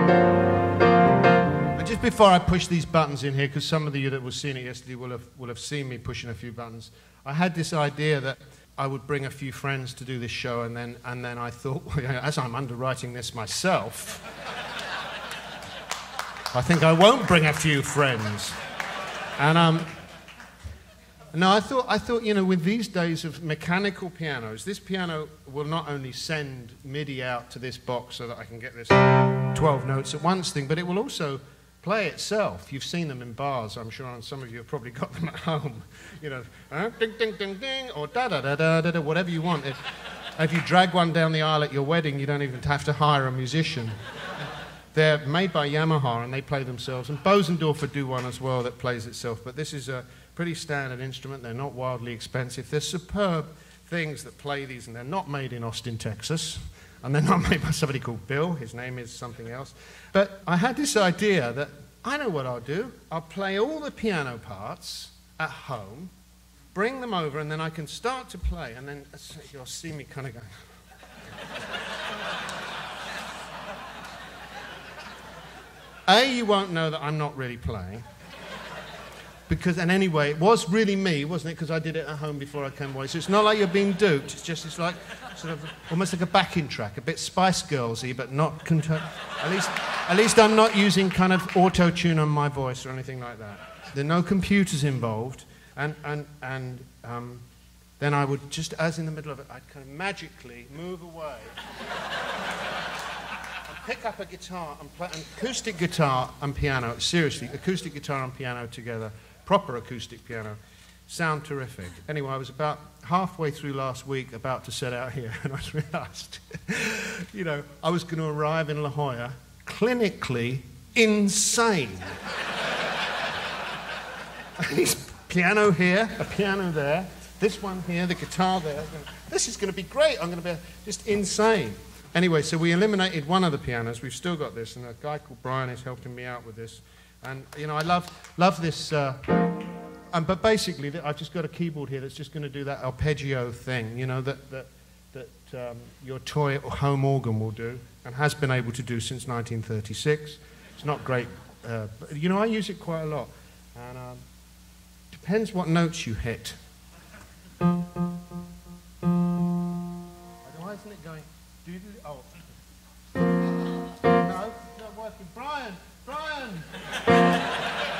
And just before I push these buttons in here, because some of you that were seeing it yesterday will have seen me pushing a few buttons, I had this idea that I would bring a few friends to do this show, and then I thought, well, as I'm underwriting this myself, I think I won't bring a few friends. And no, I thought, you know, with these days of mechanical pianos, this piano will not only send MIDI out to this box so that I can get this 12 notes at once thing, but it will also play itself. You've seen them in bars, I'm sure, and some of you have probably got them at home. You know, ding, ding, ding, ding, or da-da-da-da-da-da, whatever you want. If you drag one down the aisle at your wedding, you don't even have to hire a musician. They're made by Yamaha, and they play themselves. And Bosendorfer do one as well that plays itself. But this is a pretty standard instrument. They're not wildly expensive. They're superb things that play these, and they're not made in Austin, Texas. And they're not made by somebody called Bill. His name is something else. But I had this idea that I know what I'll do. I'll play all the piano parts at home, bring them over, and then I can start to play. And then you'll see me kind of going. You won't know that I'm not really playing. And anyway, it was really me, wasn't it? Because I did it at home before I came away. So it's not like you're being duped. It's like sort of almost like a backing track, a bit Spice Girls-y, but not. At least I'm not using kind of auto-tune on my voice or anything like that. There are no computers involved, and then I would just, as in the middle of it, I'd kind of magically move away. Pick up a guitar and play an acoustic guitar and piano. Seriously, acoustic guitar and piano together, proper acoustic piano, sound terrific. Anyway, I was about halfway through last week, about to set out here, and I realised, you know, I was going to arrive in La Jolla clinically insane. Piano here, a piano there, this one here, the guitar there. This is going to be great. I'm going to be just insane. Anyway, so we eliminated one of the pianos. We've still got this, and a guy called Brian is helping me out with this. And, you know, I love this. But basically, I've just got a keyboard here that's just going to do that arpeggio thing, you know, that your toy home organ will do, and has been able to do since 1936. It's not great. But, you know, I use it quite a lot. And depends what notes you hit. Why isn't it going... Oh. No, it's not working. Brian!